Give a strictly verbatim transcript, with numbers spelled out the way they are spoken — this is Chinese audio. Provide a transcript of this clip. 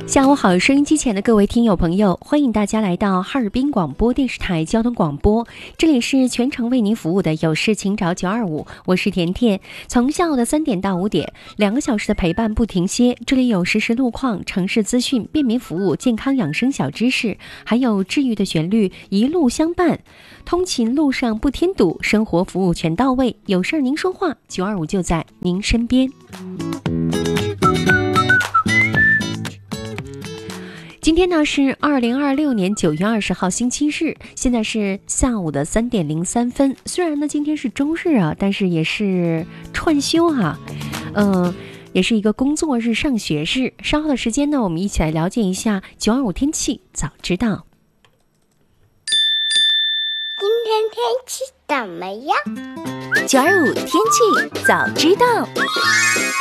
下午好，收音机前的各位听友朋友，欢迎大家来到哈尔滨广播电视台交通广播，这里是全程为您服务的有事请找九二五，我是甜甜。从下午的三点到五点，两个小时的陪伴不停歇，这里有实时路况、城市资讯、便民服务、健康养生小知识，还有治愈的旋律，一路相伴。通勤路上不添堵，生活服务全到位，有事儿您说话，九二五就在您身边。今天呢是二零二六年九月二十号星期日，现在是下午的三点零三分。虽然呢今天是周日啊，但是也是串休哈、啊，嗯、呃，也是一个工作日、上学日。稍后的时间呢，我们一起来了解一下九二五天气早知道。 今天天气怎么样？ 九二五天气早知道。